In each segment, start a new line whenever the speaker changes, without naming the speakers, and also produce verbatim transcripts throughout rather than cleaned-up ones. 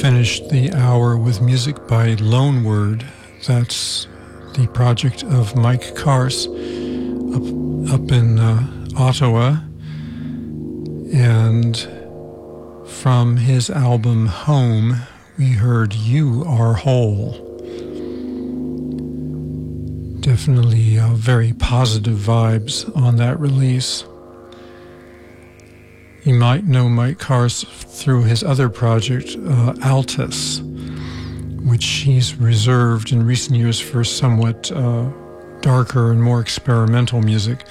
finished the hour with music by Loanword. That's the project of Mike Carse up, up in uh, Ottawa. And from his album Home, we heard You Are Whole. Definitely uh, very positive vibes on that release. You might know Mike Carse through his other project, uh, Altus, which he's reserved in recent years for somewhat uh, darker and more experimental music.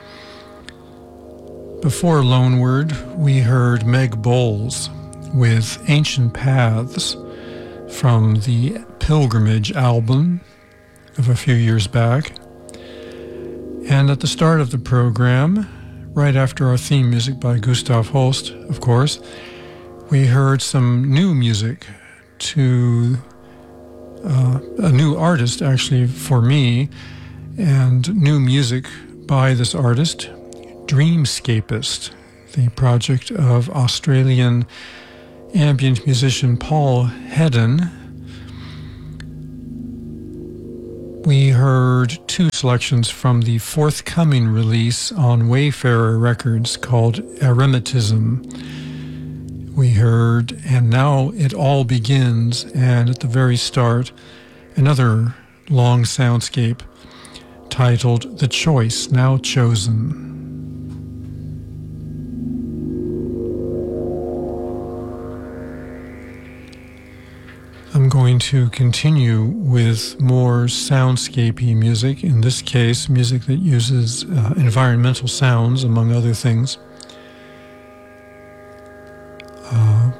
Before Loanword, we heard Meg Bowles with Ancient Paths from the Pilgrimage album of a few years back. And at the start of the program, right after our theme music by Gustav Holst, of course, we heard some new music to uh, a new artist, actually, for me, and new music by this artist, Dreamscapist, the project of Australian ambient musician Paul Hedden. We heard two selections from the forthcoming release on Wayfarer Records called Eremitism. We heard And Now It All Begins, and at the very start, another long soundscape titled The Choice Now Chosen. I'm going to continue with more soundscapey music, in this case, music that uses uh, environmental sounds, among other things. Uh,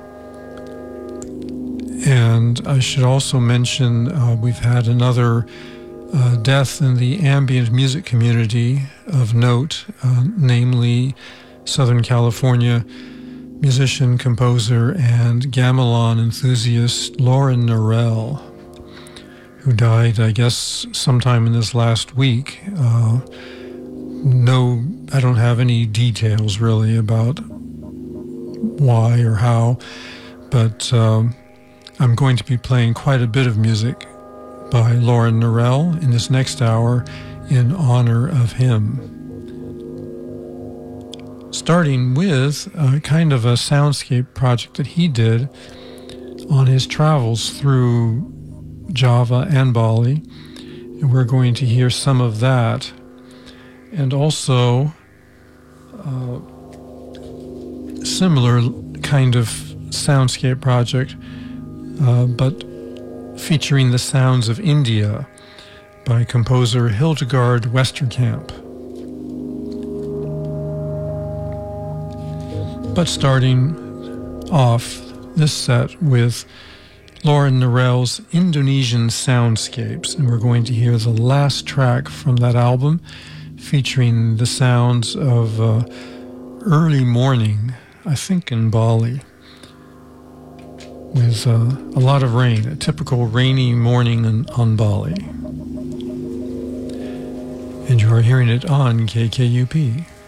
and I should also mention uh, we've had another uh, death in the ambient music community of note, uh, namely Southern California musician, composer, and gamelan enthusiast Lauren Norell, who died, I guess, sometime in this last week. Uh, no, I don't have any details really about why or how, but um, I'm going to be playing quite a bit of music by Lauren Norell in this next hour in honor of him. Starting with a kind of a soundscape project that he did on his travels through Java and Bali. And we're going to hear some of that. And also a similar kind of soundscape project, uh, but featuring the sounds of India by composer Hildegard Westerkamp. But starting off this set with Lauren Norell's Indonesian Soundscapes, and we're going to hear the last track from that album featuring the sounds of uh, early morning, I think in Bali, with uh, a lot of rain, a typical rainy morning in, on Bali. And you are hearing it on K K U P.